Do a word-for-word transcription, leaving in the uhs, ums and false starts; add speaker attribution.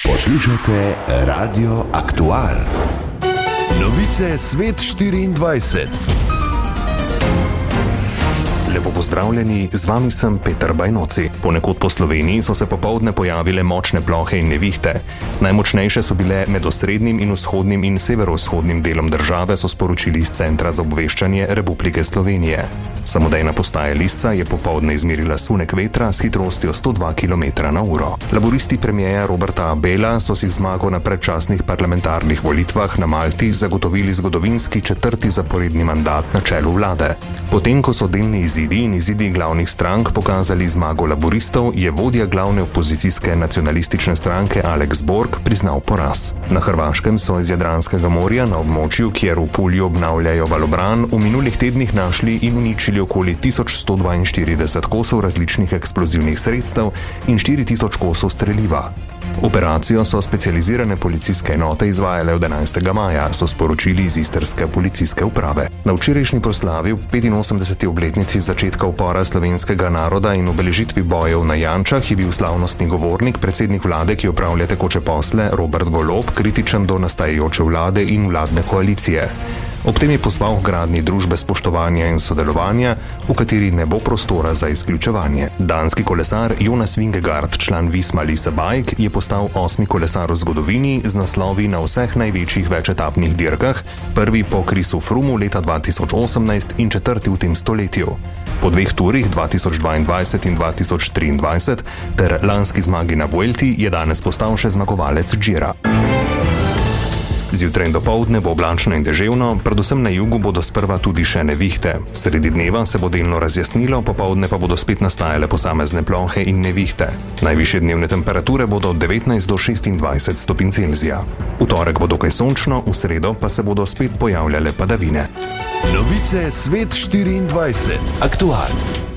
Speaker 1: Poslušate Radio Aktual. Novice Svet štiriindvajset.
Speaker 2: Lepo pozdravljeni, z vami sem Peter Bajnoci. Ponekod po Sloveniji so se popoldne pojavile močne plohe in nevihte. Najmočnejše so bile med osrednjim in vzhodnim in severovzhodnim delom države, so sporočili iz Centra za obveščanje Republike Slovenije. Samodejna postaja Lisca je popoldne izmerila sunek vetra s hitrostjo sto dva kilometra na uro. Laburisti premierja Roberta Abela so si zmago na predčasnih parlamentarnih volitvah na Malti zagotovili zgodovinski četrti zaporedni mandat na čelu vlade. Potem, ko so delni izidi in izidi glavnih strank pokazali zmago laboristov, je vodja glavne opozicijske nacionalistične stranke Alex Borg priznal poraz. Na Hrvaškem so iz Jadranskega morja na območju, kjer v Pulju obnavljajo valobran, v minulih tednih našli in uničili okoli tisoč sto dvainštirideset kosov različnih eksplozivnih sredstev in štiri tisoč kosov streliva. Operacijo so specializirane policijske enote izvajale od enajstega maja, so sporočili iz istrske policijske uprave. Na včerajšnji proslavi v petinosemdeseti obletnici začetka upora slovenskega naroda in obeležitvi bojev na Jančah je bil slavnostni govornik, predsednik vlade, ki opravlja tekoče posle, Robert Golob, kritičen do nastajajoče vlade in vladne koalicije. Ob tem je pozval k gradnji družbe spoštovanja in sodelovanja, v kateri ne bo prostora za izključevanje. Danski kolesar Jonas Vingegaard, član Visma Lease Bike, je postal osmi kolesar v zgodovini z naslovi na vseh največjih večetapnih dirkah, prvi po Chrisu Froomu leta dva tisoč osemnajst in četrti v tem stoletju. Po dveh turih dva tisoč dvaindvajset in dva tisoč triindvajset ter lanski zmagi na Vuelti je danes postal še zmagovalec Gira. Zjutraj in dopoldne bo oblačno in deževno, predvsem na jugu bodo sprva tudi še nevihte. Sredi dneva se bo delno razjasnilo, popoldne pa bodo spet nastajale posamezne plohe in nevihte. Najvišje dnevne temperature bodo od devetnajst do šestindvajset stopinj Celzija. V torek bo dokaj sončno, v sredo pa se bodo spet pojavljale padavine.
Speaker 1: Novice Svet štiriindvajset. Aktual.